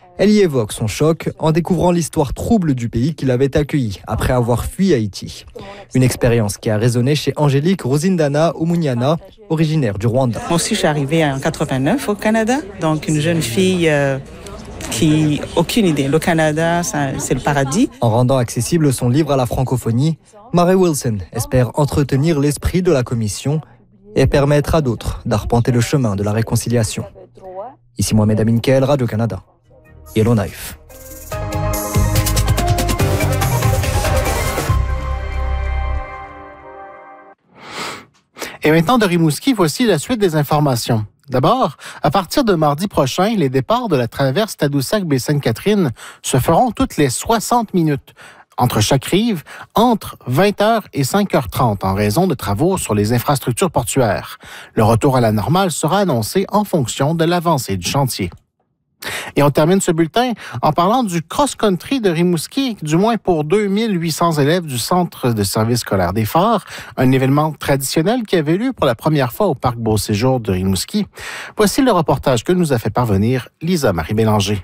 Elle y évoque son choc en découvrant l'histoire trouble du pays qui l'avait accueilli après avoir fui Haïti. Une expérience qui a résonné chez Angélique Rosindana Oumunyana, originaire du Rwanda. Moi aussi, je suis arrivée en 89 au Canada, donc une jeune fille qui aucune idée. Le Canada, c'est le paradis. En rendant accessible son livre à la francophonie, Mary Wilson espère entretenir l'esprit de la commission et permettre à d'autres d'arpenter le chemin de la réconciliation. Ici Mohamed Amin Kael, Radio-Canada. Yellowknife. Et maintenant de Rimouski, voici la suite des informations. D'abord, à partir de mardi prochain, les départs de la traverse Tadoussac-Baie-Sainte-Catherine se feront toutes les 60 minutes entre chaque rive, entre 20h et 5h30 en raison de travaux sur les infrastructures portuaires. Le retour à la normale sera annoncé en fonction de l'avancée du chantier. Et on termine ce bulletin en parlant du cross-country de Rimouski, du moins pour 2800 élèves du Centre de service scolaire des Phares, un événement traditionnel qui avait lieu pour la première fois au Parc Beau-Séjour de Rimouski. Voici le reportage que nous a fait parvenir Lisa-Marie Bélanger.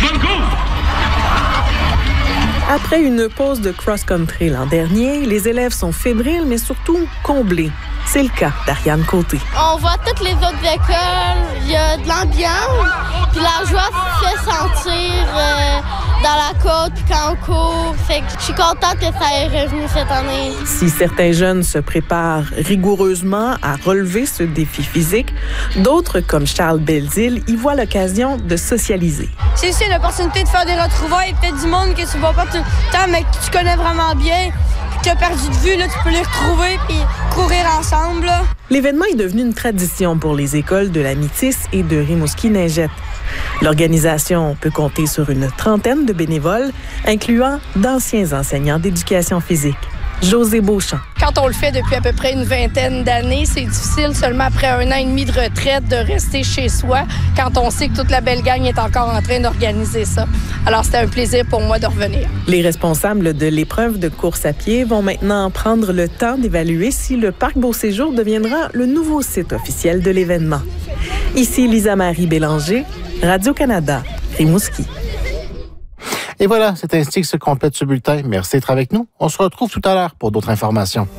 Après une pause de cross-country l'an dernier, les élèves sont fébriles, mais surtout comblés. C'est le cas d'Ariane Côté. On voit toutes les autres écoles, il y a de l'ambiance, puis la joie se fait sentir dans la côte, puis quand on court. Fait que je suis contente que ça ait revenu cette année. Si certains jeunes se préparent rigoureusement à relever ce défi physique, d'autres, comme Charles Belzile, y voient l'occasion de socialiser. C'est aussi l'opportunité de faire des retrouvailles, peut-être du monde que tu ne vois pas tout le temps, mais que tu connais vraiment bien. Tu as perdu de vue, là, tu peux les retrouver puis courir ensemble. Là. L'événement est devenu une tradition pour les écoles de la Métis et de Rimouski-Neigette. L'organisation peut compter sur une trentaine de bénévoles, incluant d'anciens enseignants d'éducation physique. José Beauchamp. Quand on le fait depuis à peu près une vingtaine d'années, c'est difficile seulement après 1 an et demi de retraite de rester chez soi quand on sait que toute la belle gang est encore en train d'organiser ça. Alors, c'était un plaisir pour moi de revenir. Les responsables de l'épreuve de course à pied vont maintenant prendre le temps d'évaluer si le Parc Beau-Séjour deviendra le nouveau site officiel de l'événement. Ici Lisa-Marie Bélanger, Radio-Canada, Rimouski. Et voilà, c'est ainsi que se complète ce bulletin. Merci d'être avec nous. On se retrouve tout à l'heure pour d'autres informations.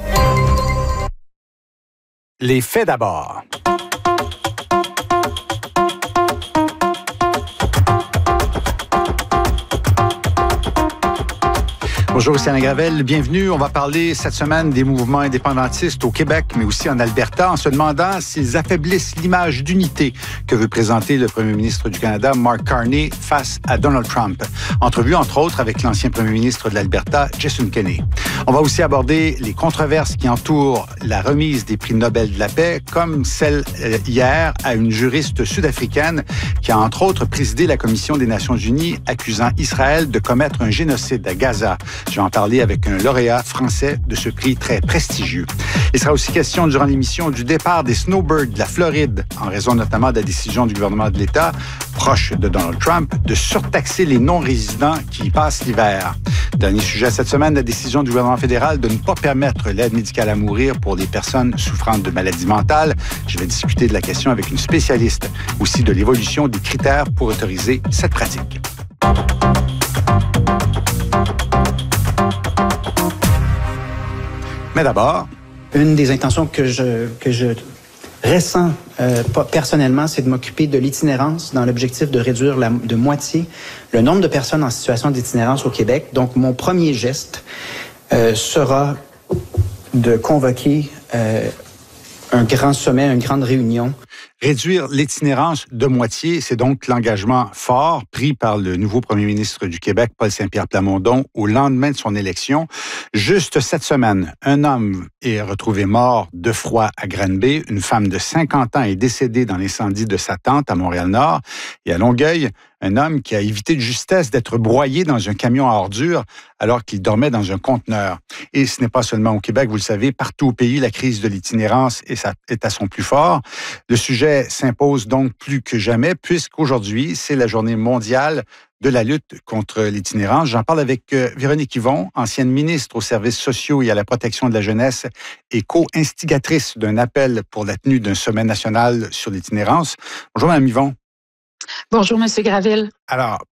Les faits d'abord. Bonjour, c'est Alain Gravel. Bienvenue. On va parler cette semaine des mouvements indépendantistes au Québec, mais aussi en Alberta, en se demandant s'ils affaiblissent l'image d'unité que veut présenter le premier ministre du Canada, Mark Carney, face à Donald Trump. Entrevue, entre autres, avec l'ancien premier ministre de l'Alberta, Jason Kenney. On va aussi aborder les controverses qui entourent la remise des prix Nobel de la paix, comme celle hier à une juriste sud-africaine qui a, entre autres, présidé la Commission des Nations unies accusant Israël de commettre un génocide à Gaza. Je vais en parler avec un lauréat français de ce prix très prestigieux. Il sera aussi question durant l'émission du départ des snowbirds de la Floride, en raison notamment de la décision du gouvernement de l'État, proche de Donald Trump, de surtaxer les non-résidents qui y passent l'hiver. Dernier sujet cette semaine, la décision du gouvernement fédéral de ne pas permettre l'aide médicale à mourir pour les personnes souffrant de maladies mentales. Je vais discuter de la question avec une spécialiste, aussi de l'évolution des critères pour autoriser cette pratique. Mais d'abord, une des intentions que je ressens personnellement, c'est de m'occuper de l'itinérance dans l'objectif de réduire de moitié le nombre de personnes en situation d'itinérance au Québec. Donc, mon premier geste sera de convoquer un grand sommet, une grande réunion. Réduire l'itinérance de moitié, c'est donc l'engagement fort pris par le nouveau premier ministre du Québec, Paul Saint-Pierre Plamondon, au lendemain de son élection. Juste cette semaine, un homme est retrouvé mort de froid à Granby. Une femme de 50 ans est décédée dans l'incendie de sa tente à Montréal-Nord. Et à Longueuil, un homme qui a évité de justesse d'être broyé dans un camion à ordures alors qu'il dormait dans un conteneur. Et ce n'est pas seulement au Québec, vous le savez, partout au pays, la crise de l'itinérance est à son plus fort. Le sujet s'impose donc plus que jamais, puisqu'aujourd'hui, c'est la journée mondiale de la lutte contre l'itinérance. J'en parle avec Véronique Yvon, ancienne ministre aux services sociaux et à la protection de la jeunesse et co-instigatrice d'un appel pour la tenue d'un sommet national sur l'itinérance. Bonjour, Mme Yvon. Bonjour, M. Gravel. Alors,